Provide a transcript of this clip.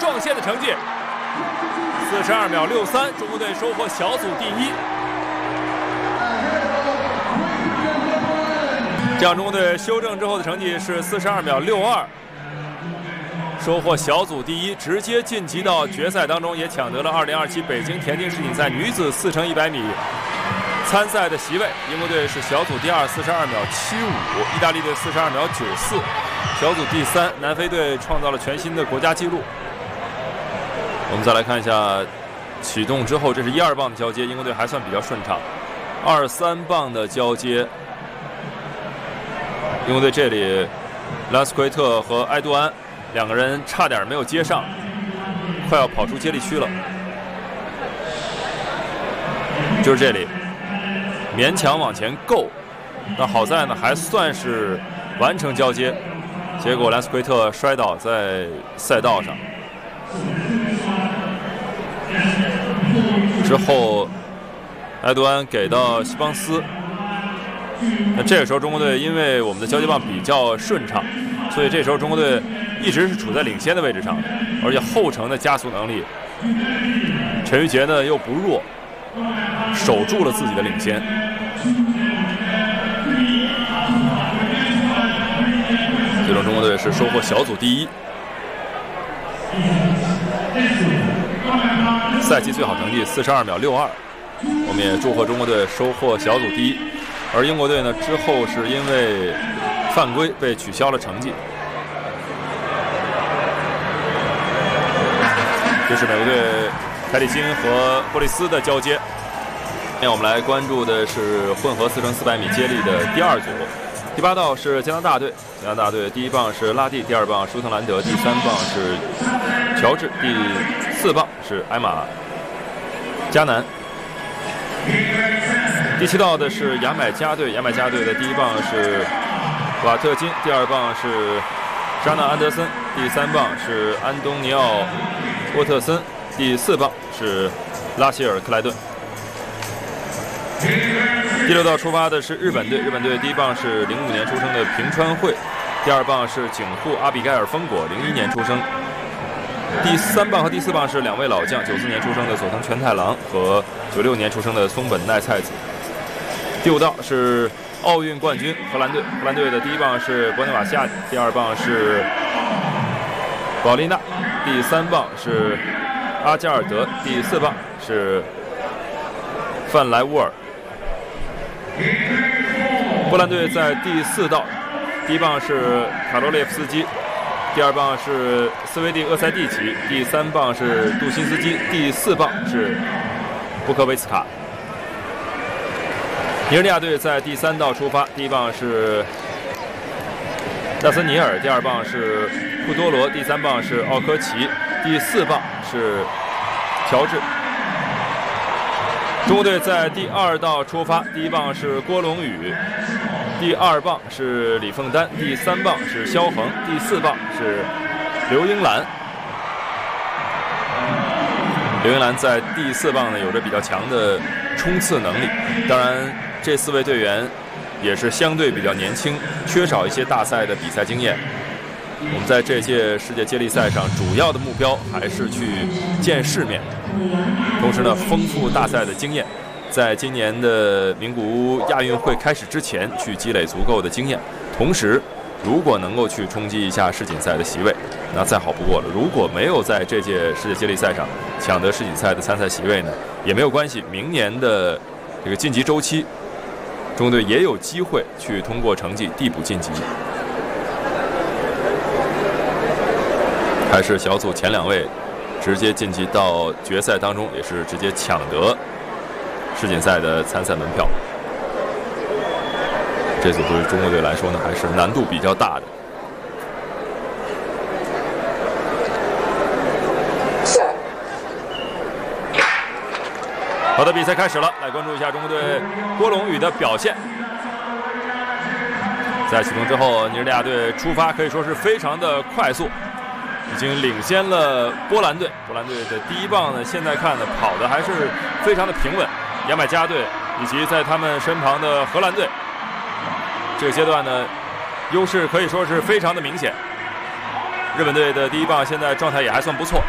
撞线的成绩，42秒63，中国队收获小组第1。这样，中国队修正之后的成绩是42秒62，收获小组第1，直接晋级到决赛当中，也抢得了2027北京田径世锦赛女子4乘100米参赛的席位。英国队是小组第2，42秒75；意大利队42秒94，小组第3。南非队创造了全新的国家纪录。我们再来看一下启动之后，这是1、2棒的交接，英国队还算比较顺畅。2、3棒的交接，英国队这里拉斯奎特和埃杜安2个人差点没有接上，快要跑出接力区了。就是这里勉强往前够，那好在呢还算是完成交接，结果兰斯奎特摔倒在赛道上，之后埃杜安给到西邦斯。那这个时候中国队因为我们的交接棒比较顺畅，所以这时候中国队一直是处在领先的位置上，而且后程的加速能力，陈玉杰呢又不弱，守住了自己的领先。最终中国队是收获小组第1，赛季最好成绩42秒62。我们也祝贺中国队收获小组第1。而英国队呢，之后是因为犯规被取消了成绩。这是美国队凯里金和波利斯的交接。今天我们来关注的是混合4乘400米接力的第2组。第8道是加拿大队，加拿大队第1棒是拉蒂，第2棒舒特兰德，第3棒是乔治，第4棒是艾玛加南。第7道的是牙买加队，牙买加队的第1棒是瓦特金，第2棒是扎纳安德森，第3棒是安东尼奥沃特森，第4棒是拉希尔克莱顿。第6道出发的是日本队，日本队第1棒是05年出生的平川惠，第2棒是井户阿比盖尔丰果，01年出生。第3棒和第4棒是2位老将，94年出生的佐藤全太郎和96年出生的松本奈菜子。第5道是奥运冠军荷兰队，荷兰队的第1棒是博内瓦西亚，第2棒是保利娜，第3棒是阿加尔德，第4棒是范莱乌尔。波兰队在第4道，第1棒是卡罗列夫斯基，第2棒是斯维蒂厄塞蒂奇，第3棒是杜辛斯基，第4棒是布科维茨卡。尼日利亚队在第3道出发，第1棒是纳森尼尔，第2棒是库多罗，第3棒是奥科奇，第4棒是乔治。中国队在第2道出发，第1棒是郭龙宇，第2棒是李凤丹，第3棒是肖恒，第4棒是刘英兰。刘英兰在第4棒呢有着比较强的冲刺能力，当然这4位队员也是相对比较年轻，缺少一些大赛的比赛经验。我们在这届世界接力赛上主要的目标还是去见世面，同时呢丰富大赛的经验，在今年的名古屋亚运会开始之前去积累足够的经验，同时如果能够去冲击一下世锦赛的席位，那再好不过了。如果没有在这届世界接力赛上抢得世锦赛的参赛席位呢，也没有关系，明年的这个晋级周期中国队也有机会去通过成绩递补晋级。还是小组前2位直接晋级到决赛当中，也是直接抢得世锦赛的参赛门票。这组对于中国队来说呢，还是难度比较大的。好的，比赛开始了，来关注一下中国队郭龙宇的表现。在启动之后，尼日利亚队出发可以说是非常的快速，已经领先了波兰队。波兰队的第1棒呢，现在看呢跑的还是非常的平稳。牙买加队以及在他们身旁的荷兰队，这个阶段呢优势可以说是非常的明显。日本队的第1棒现在状态也还算不错。